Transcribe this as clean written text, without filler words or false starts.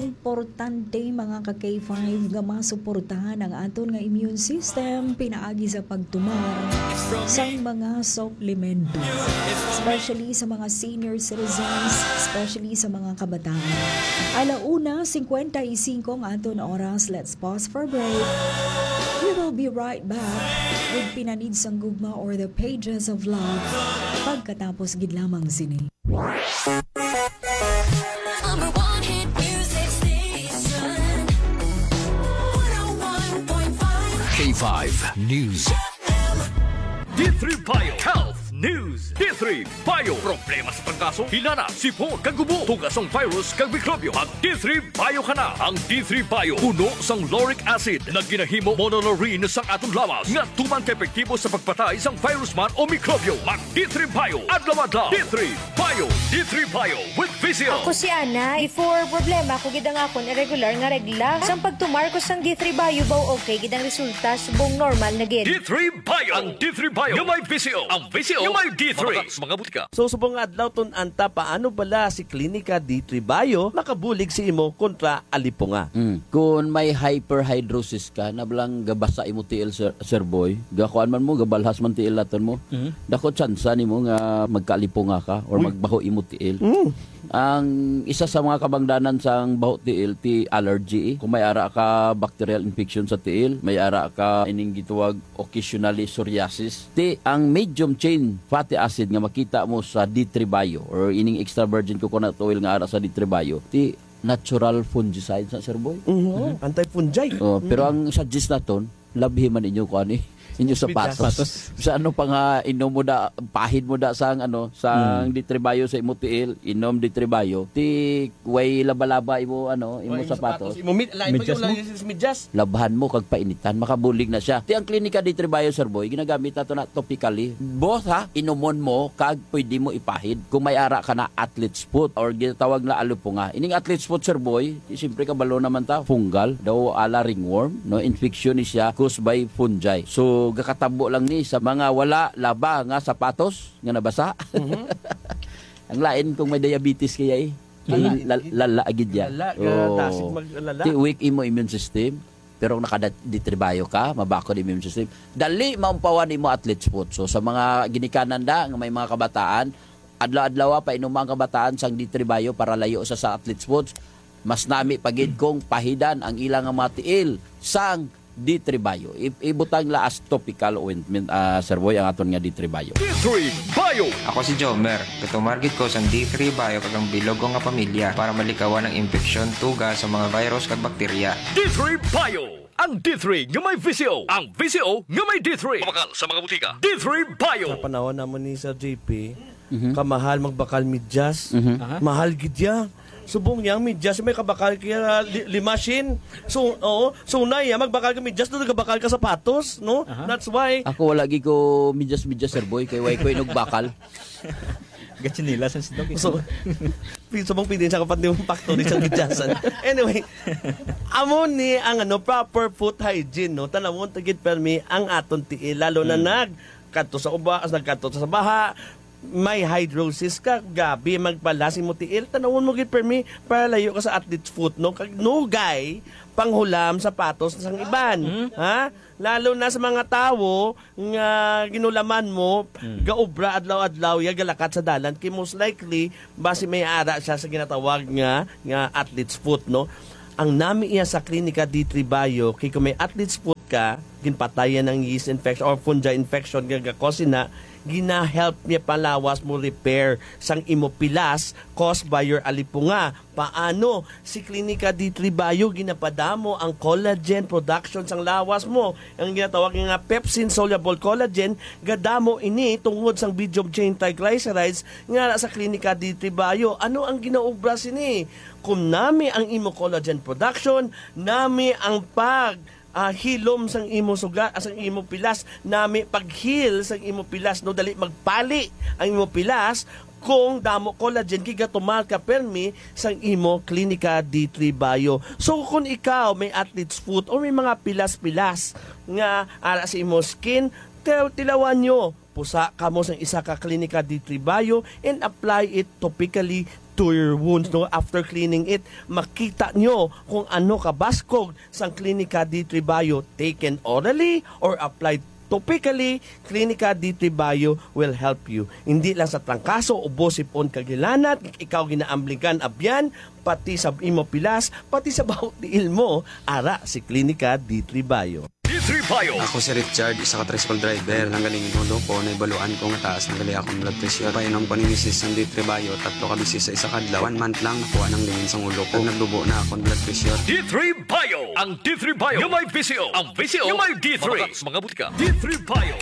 Importante mga ka-K5 nga masuportahan ang aton nga immune system pinaagi sa pagtumar sa mga suplemento, especially sa mga senior citizens, especially sa mga kabataan. Alauna, 55 ang aton oras. Let's pause for break. We will be right back with Pinanid sang Gugma or the Pages of Love pagkatapos gid lamang sini. Number one hit music station, 101.5 K5 News. D3 Bio Health News. D3 Bio. Problema sa pagkaso, hilana, sipon, kagubo, tugas ng virus, kag mikrobyo. Mag D3 Bio ka na. Ang D3 Bio, puno sang lauric acid na ginahimo monolaurin sang atong lawas nga tumang ka-epektibo sa pagpatay sang virus man o mikrobyo. Mag D3 Bio. Adlaw-adlaw. D3 Bio. D3 Bio with Vizio. Ako si Ana. Before problema ko gidang akon irregular nga regla. Sang pagtumar ko sang D3 Bio baw okay gidang resulta subong normal na gid. D3 Bio. Ang D3 Bio nga may Vizio. Ang Vizio nga may D3. Mga butika. So subong adlaw ton anta paano bala si Klinika D3 Bio makabulig si imo kontra alipunga. Kung may hyperhidrosis ka, nablang gabasa imo tiil sir boy, gakuan man mo gabalhas man tiil laton mo. Dako tsansa nimo nga magkaalipunga ka or magbaho imo tiil. Ang isa sa mga kabangdanan sang baho tiil ti allergy. Kung may ara ka bacterial infection sa tiil, may ara ka ining gituwag occasionally psoriasis. Ti ang medium chain fatty acid nga makita mo sa D3 Bio or ining extra virgin coconut oil nga ara sa D3 Bio, ti natural fungicide sa sir boy. Anti-fungi. Pero ang suggest naton, labhi man inyo ko ani inyo sapatos. Sa ano pa nga inom mo da, pahid mo da sang ano, sang D3 Bio sa imo tiil, inom D3 Bio, ti way laba-laba imo ano, imo sapatos. Imo medyas. Labhan mo kag painitan, makabulig na siya. Ti ang Klinika D3 Bio sir boy, ginagamit nato na topically. Both ha, inomon mo kag pwede mo ipahid kung may ara ka na athlete's foot or ginatawag na alupunga. Ining athlete's foot sir boy, siyempre kabalo naman ta, fungal, daw ala ringworm, no, infection ni siya caused by fungi. So gakatabo lang ni sa mga wala laba nga sapatos nga nabasa. Ang lain kung may diabetes kaya lala agid ya. Ti weak imo immune system. Pero kung nakaditribayo ka, mabakod immune system. Dali maumpawan imo athlete's foot. So sa mga ginikanan da nga may mga kabataan, adlaw-adlaw pa inumang kabataan sang ditribayo para layo sa athlete's foot. Mas nami pagid kong pahidan ang ilang mga tiil sang D3 Bio. Ibutang laas topical ointment, Sir Boy, ang aton nga D3 Bio. D3 Bio. Ako si Jomer. Katumargit ko sa D3 Bio kagang bilog ko nga pamilya para malikawan ang infeksyon, tuga sa mga virus kag bakterya. D3 Bio. Ang D3 nga may Vizio. Ang Vizio nga may D3. Kumakal sa mga butika. D3 Bio. Sa panahon naman ni Sir JP, kamahal magbakal medyas. Mahal gid ya. Subong niyang medyas may kabakal kaya limasin. So na magbakal ka medyas do gabakal ka sapatos, no? That's why ako wala gi ko medyas sir boy kay way ko inog bakal. Gatsinila sa sidog. So subong pidin sa kapat ni factory sa medyasan. Anyway, amon ni ang proper foot hygiene, no? Tanawon tagit permi ang aton tiil lalo na nagkadto sa ubas, nagkadto sa baha, may hydrosis ka, gabi magpalasin mo tiil, tanawon mo gid permi para layo ka sa athlete's foot, no? Kag nugay panghulam sapatos sang iban, ha? Lalo na sa mga tawo nga ginulaman mo, gaobra adlaw-adlaw ya galakat sa dalan, kay most likely basi may ara siya sa ginatawag nga athlete's foot, no? Ang nami iya sa Klinika D3 Bio, kay kung may athlete's foot ka, ginpatayan ng yeast infection or fungi infection gagakosin na, gina-help niya palawas mo repair sang imopilas caused by your alipunga. Paano? Si Klinika D3 Bio ginapadamo ang collagen production sang lawas mo. Ang ginatawag nga pepsin soluble collagen, gadamo ini tungod sang medium chain triglycerides nga sa Klinika D3 Bio. Ano ang ginaubra sini? Kung nami ang imo collagen production, nami ang hilom sang imo sugat, sang imo pilas, nami paghil sang imo pilas, no, dali magpali ang imo pilas kung damo collagen kiga tumal ka permi sang imo Klinika D3 Bio. So kung ikaw may athlete's foot o may mga pilas-pilas nga ara sa imo skin, tilawan nyo magpusa kamo sa isa ka Clinica D3 Bio and apply it topically to your wounds. No? After cleaning it, makita nyo kung ano kabaskog sa Clinica D3 Bio taken orally or applied topically. Clinica D3 Bio will help you. Hindi lang sa trangkaso, ubo, sipon, kagilanat, ikaw ginaambligan, abyan, pati sa imo pilas, pati sa bawat tiil mo, ara si Clinica D3 Bio. D3 Bio. Ako si Richard, isa ka tricycle driver. Nanggaling inulo ko, naibaluan ko nga taas ng gali akong blood pressure. Painom ko ni Mrs. ng D3 Bio, 3 ka bisis sa isa kadlaw. 1 month lang, nakuha ng lingin sa ulo ko. Naglubo na akong blood pressure. D3 Bio. Ang D3 Bio yung may VCO. Ang VCO yung may D3. Mga butika. D3 Bio.